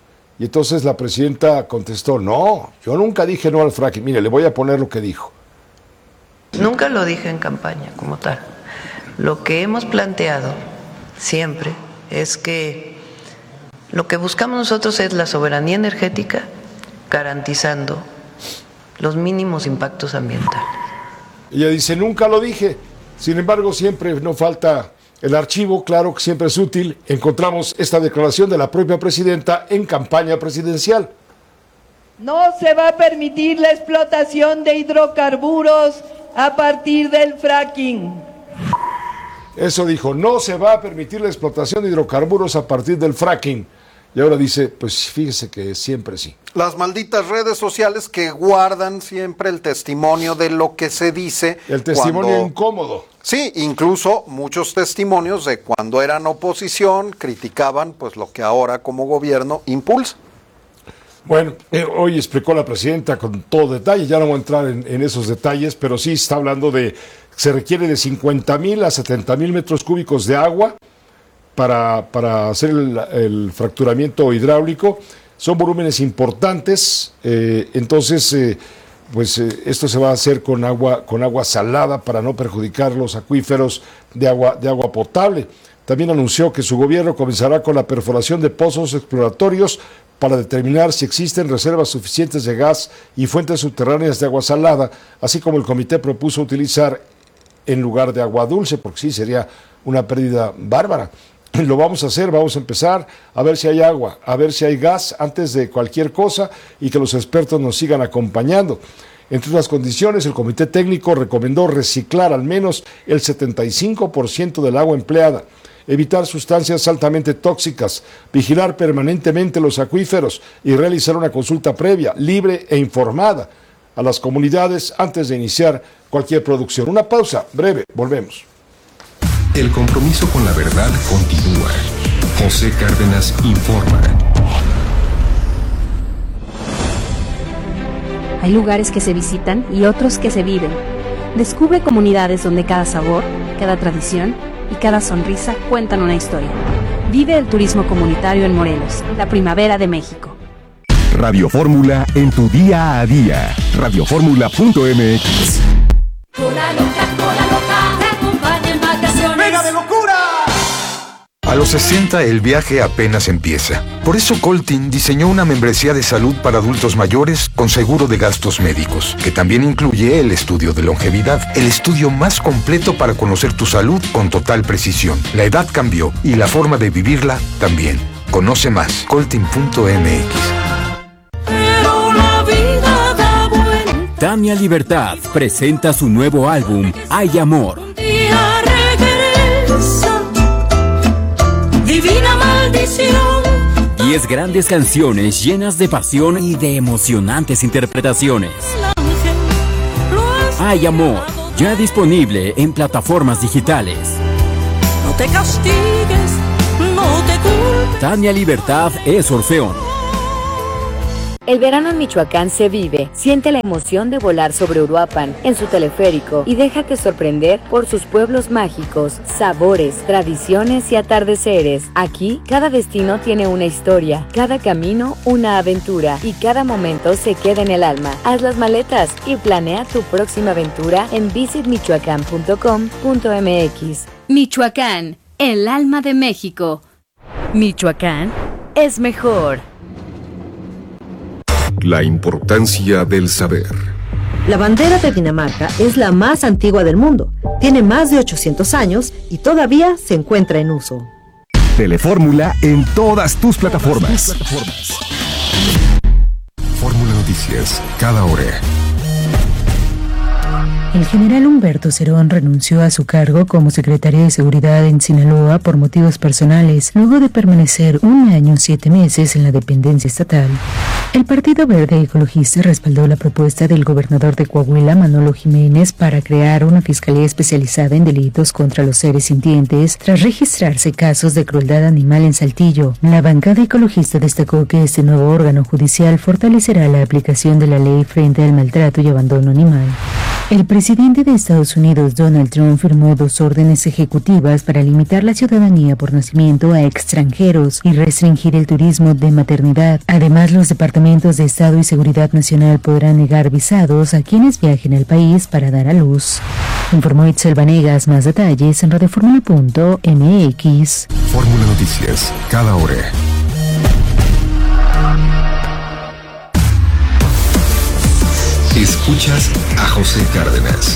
Y entonces la presidenta contestó, no, yo nunca dije no al fracking. Mire, le voy a poner lo que dijo. Nunca lo dije en campaña como tal. Lo que hemos planteado siempre es que lo que buscamos nosotros es la soberanía energética, garantizando los mínimos impactos ambientales. Ella dice, nunca lo dije. Sin embargo, siempre no falta el archivo, claro que siempre es útil. Encontramos esta declaración de la propia presidenta en campaña presidencial. No se va a permitir la explotación de hidrocarburos a partir del fracking. Eso dijo, no se va a permitir la explotación de hidrocarburos a partir del fracking. Y ahora dice, pues fíjese que siempre sí. Las malditas redes sociales que guardan siempre el testimonio de lo que se dice. El testimonio cuando... incómodo. Sí, incluso muchos testimonios de cuando eran oposición criticaban pues lo que ahora como gobierno impulsa. Bueno, eh, hoy explicó la presidenta con todo detalle, ya no voy a entrar en, en esos detalles, pero sí está hablando de, se requiere de cincuenta mil a setenta mil metros cúbicos de agua para, para hacer el, el fracturamiento hidráulico. Son volúmenes importantes, eh, entonces eh, pues eh, esto se va a hacer con agua, con agua salada para no perjudicar los acuíferos de agua, de agua potable. También anunció que su gobierno comenzará con la perforación de pozos exploratorios para determinar si existen reservas suficientes de gas y fuentes subterráneas de agua salada, así como el comité propuso utilizar en lugar de agua dulce, porque sí sería una pérdida bárbara. Lo vamos a hacer, vamos a empezar a ver si hay agua, a ver si hay gas antes de cualquier cosa y que los expertos nos sigan acompañando. Entre otras condiciones, el comité técnico recomendó reciclar al menos el setenta y cinco por ciento del agua empleada, evitar sustancias altamente tóxicas, vigilar permanentemente los acuíferos y realizar una consulta previa, libre e informada a las comunidades antes de iniciar cualquier producción. Una pausa breve, volvemos. El compromiso con la verdad continúa. José Cárdenas informa. Hay lugares que se visitan y otros que se viven. Descubre comunidades donde cada sabor, cada tradición y cada sonrisa cuentan una historia. Vive el turismo comunitario en Morelos, la primavera de México. Radio Fórmula en tu día a día. radio fórmula punto m x. Cola loca, cola loca, te acompaña en vacaciones. ¡Mega de locura! A los sesenta el viaje apenas empieza. Por eso Coltin diseñó una membresía de salud para adultos mayores con seguro de gastos médicos, que también incluye el estudio de longevidad, el estudio más completo para conocer tu salud con total precisión. La edad cambió y la forma de vivirla también. Conoce más, coltin punto m x. Tania Libertad presenta su nuevo álbum, Hay Amor. Divina maldición. Diez grandes canciones llenas de pasión y de emocionantes interpretaciones. Hay Amor, ya disponible en plataformas digitales. No te castigues, no te culpes. Tania Libertad es Orfeón. El verano en Michoacán se vive. Siente la emoción de volar sobre Uruapan en su teleférico y déjate sorprender por sus pueblos mágicos, sabores, tradiciones y atardeceres. Aquí, cada destino tiene una historia, cada camino una aventura y cada momento se queda en el alma. Haz las maletas y planea tu próxima aventura en visit michoacán punto com punto m x. Michoacán, el alma de México. Michoacán es mejor. La importancia del saber. La bandera de Dinamarca es la más antigua del mundo. Tiene más de ochocientos años y todavía se encuentra en uso. Telefórmula en todas tus plataformas. Fórmula Noticias, cada hora. El general Humberto Cerón renunció a su cargo como secretario de Seguridad en Sinaloa por motivos personales, luego de permanecer un año siete meses en la dependencia estatal. El Partido Verde Ecologista respaldó la propuesta del gobernador de Coahuila, Manolo Jiménez, para crear una fiscalía especializada en delitos contra los seres sintientes, tras registrarse casos de crueldad animal en Saltillo. La bancada ecologista destacó que este nuevo órgano judicial fortalecerá la aplicación de la ley frente al maltrato y abandono animal. El presidente de Estados Unidos, Donald Trump, firmó dos órdenes ejecutivas para limitar la ciudadanía por nacimiento a extranjeros y restringir el turismo de maternidad. Además, los departamentos de Estado y Seguridad Nacional podrán negar visados a quienes viajen al país para dar a luz. Informó Itzel Vanegas. Más detalles en radioformula punto m x. Fórmula Noticias, cada hora. Escuchas a José Cárdenas.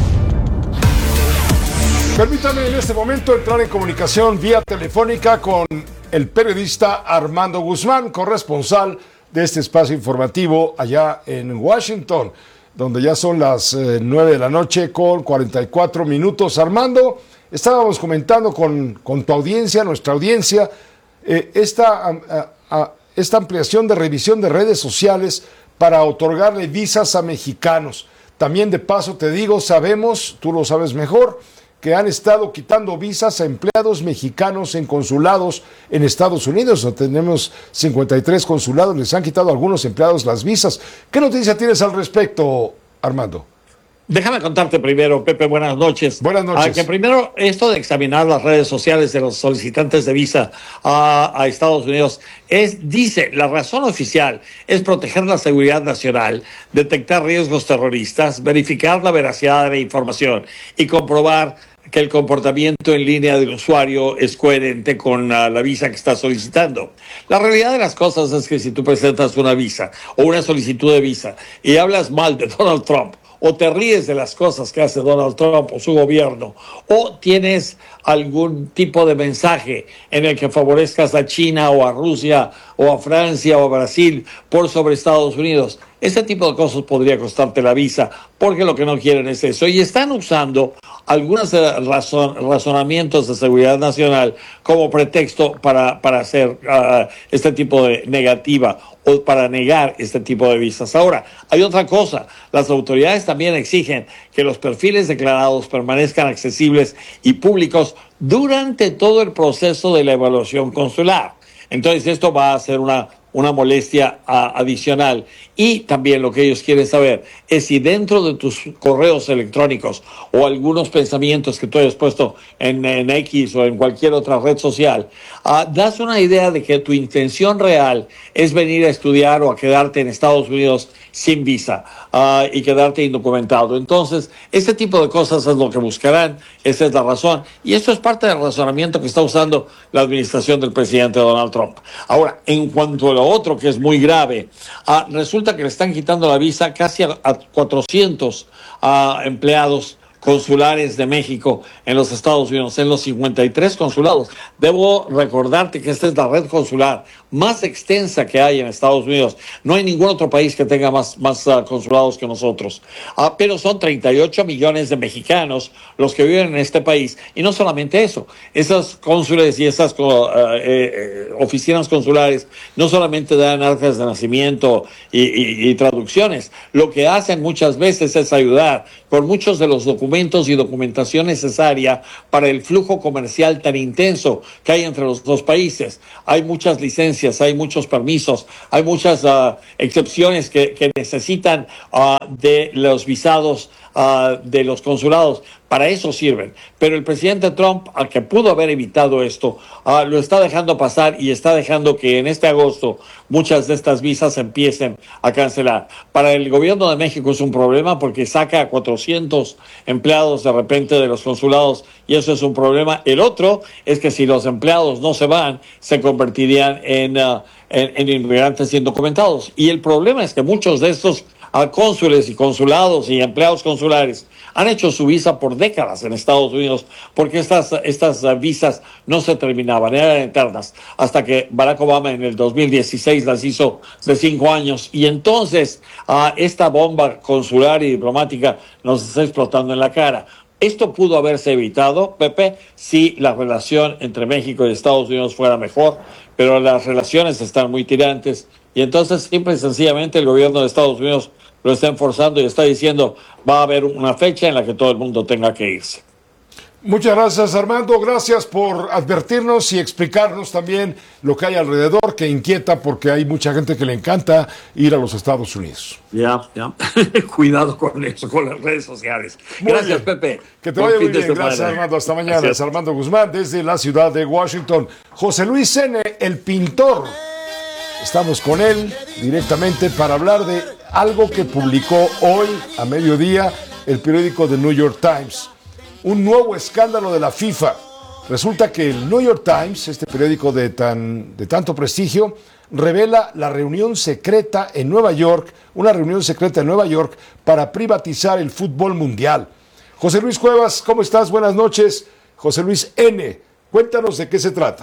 Permítame en este momento entrar en comunicación vía telefónica con el periodista Armando Guzmán, corresponsal de este espacio informativo allá en Washington, donde ya son las eh, nueve de la noche con cuarenta y cuatro minutos. Armando, estábamos comentando con, con tu audiencia, nuestra audiencia, eh, esta, a, a, esta ampliación de revisión de redes sociales para otorgarle visas a mexicanos. También de paso te digo, sabemos, tú lo sabes mejor, que han estado quitando visas a empleados mexicanos en consulados en Estados Unidos. Tenemos cincuenta y tres consulados, les han quitado a algunos empleados las visas. ¿Qué noticia tienes al respecto, Armando? Déjame contarte primero, Pepe, buenas noches. Buenas noches. Ah, que primero, esto de examinar las redes sociales de los solicitantes de visa a, a Estados Unidos, es, dice, la razón oficial es proteger la seguridad nacional, detectar riesgos terroristas, verificar la veracidad de la información y comprobar que el comportamiento en línea del usuario es coherente con uh, la visa que está solicitando. La realidad de las cosas es que si tú presentas una visa o una solicitud de visa y hablas mal de Donald Trump, o te ríes de las cosas que hace Donald Trump o su gobierno, o tienes algún tipo de mensaje en el que favorezcas a China o a Rusia o a Francia o a Brasil por sobre Estados Unidos, ese tipo de cosas podría costarte la visa, porque lo que no quieren es eso. Y están usando algunos razon, razonamientos de seguridad nacional como pretexto para, para hacer uh, este tipo de negativa o para negar este tipo de visas. Ahora, hay otra cosa. Las autoridades también exigen que los perfiles declarados permanezcan accesibles y públicos durante todo el proceso de la evaluación consular. Entonces, esto va a ser una, una molestia uh, adicional. Y también lo que ellos quieren saber es si dentro de tus correos electrónicos o algunos pensamientos que tú hayas puesto en, en X o en cualquier otra red social, uh, das una idea de que tu intención real es venir a estudiar o a quedarte en Estados Unidos sin visa uh, y quedarte indocumentado. Entonces, ese tipo de cosas es lo que buscarán, esa es la razón. Y esto es parte del razonamiento que está usando la administración del presidente Donald Trump. Ahora, en cuanto a lo otro que es muy grave, uh, resulta que le están quitando la visa casi a, a cuatrocientos uh, empleados consulares de México en los Estados Unidos, en los cincuenta y tres consulados. Debo recordarte que esta es la red consular más extensa que hay en Estados Unidos. No hay ningún otro país que tenga más, más uh, consulados que nosotros. Uh, pero son treinta y ocho millones de mexicanos los que viven en este país. Y no solamente eso, esas cónsules y esas uh, eh, eh, oficinas consulares no solamente dan actas de nacimiento y, y, y traducciones. Lo que hacen muchas veces es ayudar con muchos de los documentos y documentación necesaria para el flujo comercial tan intenso que hay entre los dos países. Hay muchas licencias, hay muchos permisos, hay muchas uh, excepciones que, que necesitan uh, de los visados uh, de los consulados. Para eso sirven. Pero el presidente Trump, al que pudo haber evitado esto, uh, lo está dejando pasar y está dejando que en este agosto muchas de estas visas empiecen a cancelar. Para el gobierno de México es un problema porque saca a cuatrocientos empleados de repente de los consulados y eso es un problema. El otro es que si los empleados no se van, se convertirían en, uh, en, en inmigrantes indocumentados. Y el problema es que muchos de estos uh, cónsules y consulados y empleados consulares han hecho su visa por décadas en Estados Unidos porque estas, estas uh, visas no se terminaban, eran eternas, hasta que Barack Obama en el dos mil dieciséis las hizo de cinco años y entonces uh, esta bomba consular y diplomática nos está explotando en la cara. Esto pudo haberse evitado, Pepe, si la relación entre México y Estados Unidos fuera mejor, pero las relaciones están muy tirantes y entonces simple y sencillamente el gobierno de Estados Unidos lo está enforzando y está diciendo va a haber una fecha en la que todo el mundo tenga que irse. Muchas gracias, Armando. Gracias por advertirnos y explicarnos también lo que hay alrededor, que inquieta porque hay mucha gente que le encanta ir a los Estados Unidos. Ya, ya. Cuidado con eso, con las redes sociales. Muy Gracias, bien. Pepe. Que te Buen vaya muy fin de bien. semana. Gracias, Armando. Hasta mañana. Gracias. Es Armando Guzmán desde la ciudad de Washington. José Luis N., el pintor. Estamos con él directamente para hablar de algo que publicó hoy a mediodía el periódico The New York Times. Un nuevo escándalo de la FIFA. Resulta que el New York Times, este periódico de, tan, de tanto prestigio, revela la reunión secreta en Nueva York, una reunión secreta en Nueva York para privatizar el fútbol mundial. José Luis Cuevas, ¿cómo estás? Buenas noches. José Luis N., cuéntanos de qué se trata.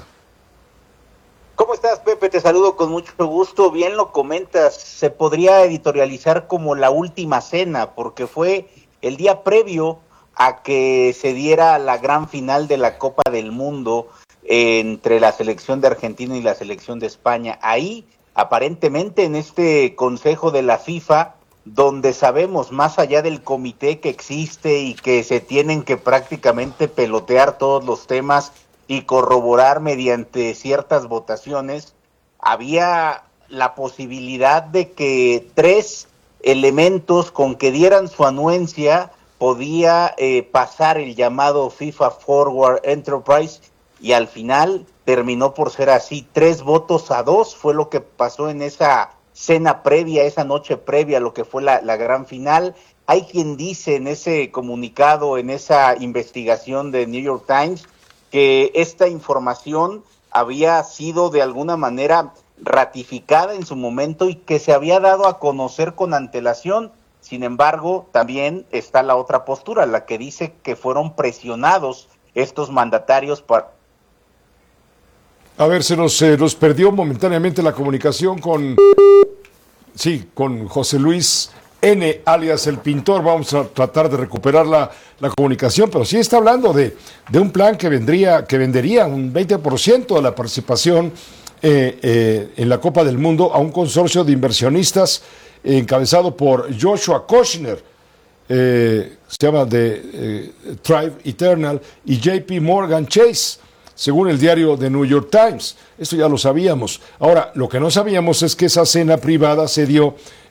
¿Cómo estás, Pepe? Te saludo con mucho gusto. Bien lo comentas, se podría editorializar como la última cena, porque fue el día previo a que se diera la gran final de la Copa del Mundo entre la selección de Argentina y la selección de España. Ahí, aparentemente, en este consejo de la FIFA, donde sabemos, más allá del comité que existe y que se tienen que prácticamente pelotear todos los temas y corroborar mediante ciertas votaciones, había la posibilidad de que tres elementos con que dieran su anuencia podía eh, pasar el llamado FIFA Forward Enterprise y al final terminó por ser así. Tres votos a dos fue lo que pasó en esa cena previa, esa noche previa a lo que fue la, la gran final. Hay quien dice en ese comunicado, en esa investigación de New York Times, que esta información había sido de alguna manera ratificada en su momento y que se había dado a conocer con antelación. Sin embargo, también está la otra postura, la que dice que fueron presionados estos mandatarios para... A ver, se nos, se nos perdió momentáneamente la comunicación con, sí, con José Luis N., alias el pintor. Vamos a tratar de recuperar la, la comunicación, pero sí está hablando de, de un plan que vendría, que vendería un veinte por ciento de la participación eh, eh, en la Copa del Mundo a un consorcio de inversionistas encabezado por Joshua Kushner, eh, se llama de eh, Thrive Eternal, y J P Morgan Chase, según el diario The New York Times. Esto ya lo sabíamos. Ahora, lo que no sabíamos es que esa cena privada se dio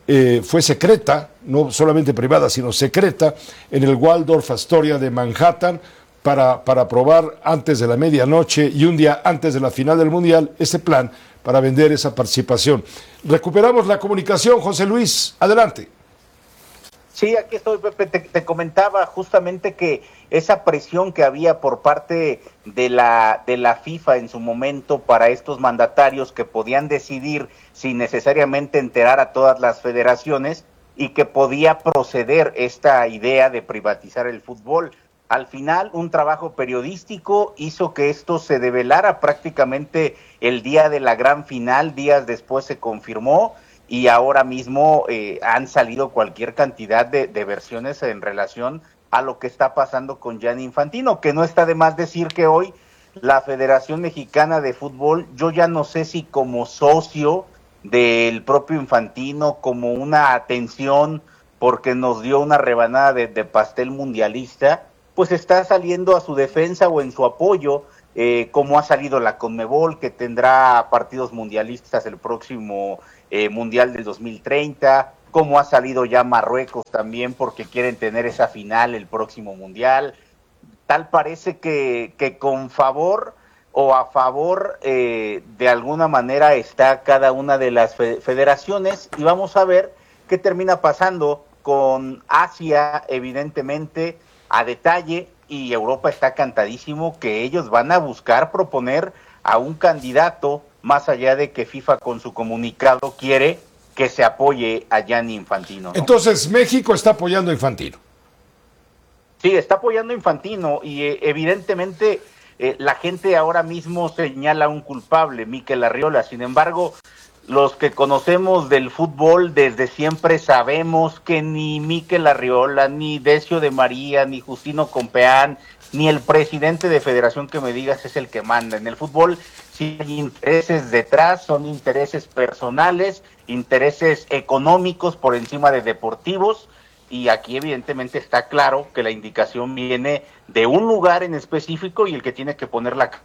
eh, fue secreta, no solamente privada, sino secreta, en el Waldorf Astoria de Manhattan, para, para aprobar antes de la medianoche y un día antes de la final del Mundial ese plan para vender esa participación. Recuperamos la comunicación, José Luis, adelante. Sí, aquí estoy, Pepe. Te, te comentaba justamente que esa presión que había por parte de la, de la FIFA en su momento para estos mandatarios que podían decidir sin necesariamente enterar a todas las federaciones y que podía proceder esta idea de privatizar el fútbol. Al final, un trabajo periodístico hizo que esto se develara prácticamente el día de la gran final, días después se confirmó, y ahora mismo eh, han salido cualquier cantidad de, de versiones en relación a lo que está pasando con Gianni Infantino, que no está de más decir que hoy la Federación Mexicana de Fútbol, yo ya no sé si como socio del propio Infantino, como una atención porque nos dio una rebanada de, de pastel mundialista, pues está saliendo a su defensa o en su apoyo, eh, como ha salido la Conmebol, que tendrá partidos mundialistas el próximo eh, Mundial del dos mil treinta, como ha salido ya Marruecos también, porque quieren tener esa final el próximo Mundial. Tal parece que, que con favor o a favor eh, de alguna manera está cada una de las fe- federaciones, y vamos a ver qué termina pasando con Asia, evidentemente, a detalle, y Europa está cantadísimo que ellos van a buscar proponer a un candidato, más allá de que FIFA con su comunicado quiere que se apoye a Gianni Infantino, ¿no? Entonces, México está apoyando a Infantino. Sí, está apoyando a Infantino, y eh, evidentemente eh, la gente ahora mismo señala a un culpable, Mikel Arriola. Sin embargo, los que conocemos del fútbol desde siempre sabemos que ni Mikel Arriola, ni Decio de María, ni Justino Compeán, ni el presidente de federación que me digas es el que manda. En el fútbol sí hay intereses detrás, son intereses personales, intereses económicos por encima de deportivos, y aquí evidentemente está claro que la indicación viene de un lugar en específico y el que tiene que poner la...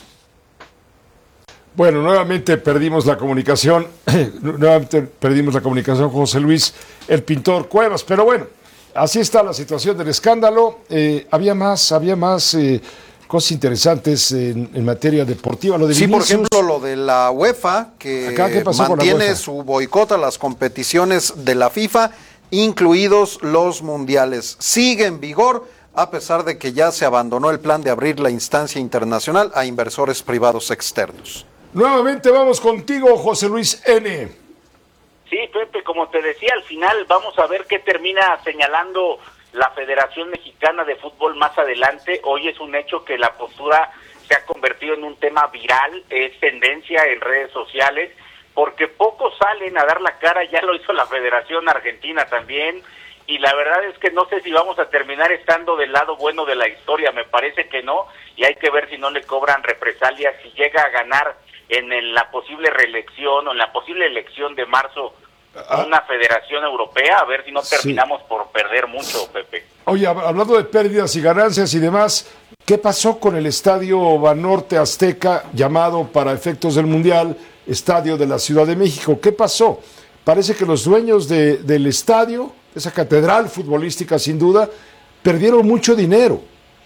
Bueno, nuevamente perdimos la comunicación, nuevamente perdimos la comunicación con José Luis, el pintor Cuevas, pero bueno, así está la situación del escándalo. Eh, había más, había más eh, cosas interesantes en, en materia deportiva. Lo de sí, Vinicius, por ejemplo, lo de la UEFA, que Acá, ¿qué pasó con la mantiene UEFA? su boicot a las competiciones de la FIFA, incluidos los mundiales. Sigue en vigor, a pesar de que ya se abandonó el plan de abrir la instancia internacional a inversores privados externos. Nuevamente vamos contigo, José Luis N. Sí, Pepe, como te decía, al final vamos a ver qué termina señalando la Federación Mexicana de Fútbol más adelante. Hoy es un hecho que la postura se ha convertido en un tema viral, es tendencia en redes sociales, porque pocos salen a dar la cara. Ya lo hizo la Federación Argentina también, y la verdad es que no sé si vamos a terminar estando del lado bueno de la historia, me parece que no, y hay que ver si no le cobran represalias si llega a ganar en el, la posible reelección o en la posible elección de marzo ah. una federación europea, a ver si no terminamos sí. por perder mucho, Pepe. Oye, hablando de pérdidas y ganancias y demás, ¿qué pasó con el estadio Banorte Azteca, llamado para efectos del Mundial Estadio de la Ciudad de México? ¿Qué pasó? Parece que los dueños de, del estadio, esa catedral futbolística sin duda, perdieron mucho dinero.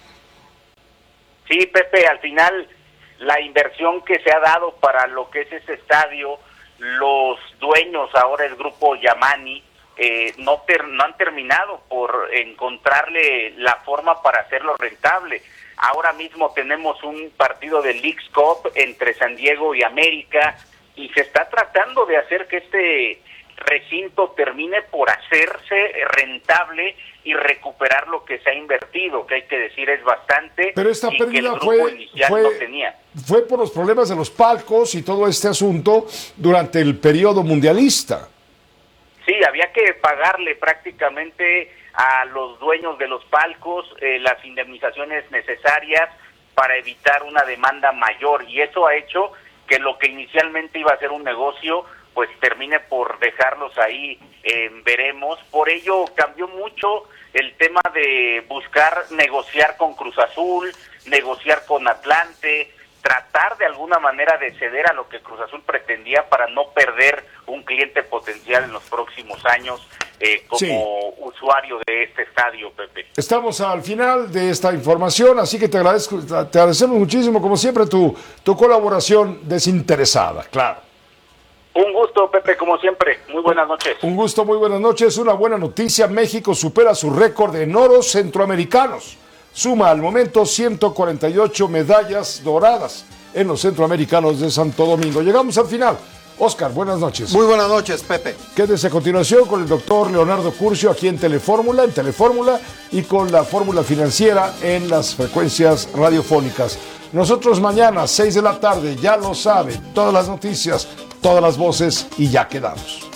Sí, Pepe, al final la inversión que se ha dado para lo que es ese estadio, los dueños, ahora el grupo Yamani, eh, no, ter, no han terminado por encontrarle la forma para hacerlo rentable. Ahora mismo tenemos un partido de Leagues Cup entre San Diego y América, y se está tratando de hacer que este recinto termine por hacerse rentable y recuperar lo que se ha invertido, que hay que decir es bastante. Pero esta y pérdida que el fue, inicial fue, no tenía. fue por los problemas de los palcos y todo este asunto durante el periodo mundialista. Sí, había que pagarle prácticamente a los dueños de los palcos eh, las indemnizaciones necesarias para evitar una demanda mayor, y eso ha hecho que lo que inicialmente iba a ser un negocio pues termine por dejarlos ahí, eh, veremos. Por ello cambió mucho el tema de buscar negociar con Cruz Azul, negociar con Atlante, tratar de alguna manera de ceder a lo que Cruz Azul pretendía para no perder un cliente potencial en los próximos años eh, como Sí. usuario de este estadio, Pepe. Estamos al final de esta información, así que te agradezco, te agradecemos muchísimo, como siempre, tu, tu colaboración desinteresada, claro. Un gusto, Pepe, como siempre. Muy buenas noches. Un gusto, muy buenas noches. Una buena noticia, México supera su récord en oros centroamericanos. Suma al momento ciento cuarenta y ocho medallas doradas en los centroamericanos de Santo Domingo. Llegamos al final. Oscar, buenas noches. Muy buenas noches, Pepe. Quédese a continuación con el doctor Leonardo Curcio aquí en Telefórmula, en Telefórmula y con la fórmula financiera en las frecuencias radiofónicas. Nosotros mañana, seis de la tarde, ya lo sabe, todas las noticias, todas las voces y ya quedamos.